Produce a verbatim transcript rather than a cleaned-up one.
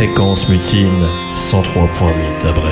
Fréquence mutine cent trois point huit à Brest.